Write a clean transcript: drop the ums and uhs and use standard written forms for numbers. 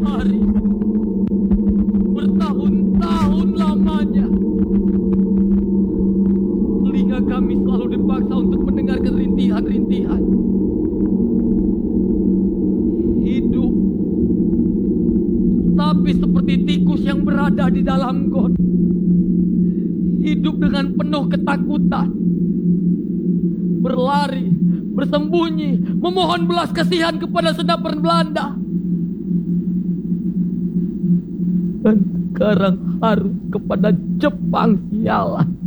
berhari-hari, bertahun-tahun lamanya, telinga kami selalu dipaksa untuk mendengarkan rintihan-rintihan. Hidup, tapi seperti tikus yang berada di dalam got. Hidup dengan penuh ketakutan. Berlari, bersembunyi, memohon belas kasihan kepada senapan Belanda. Dan sekarang harus kepada Jepang, sialan.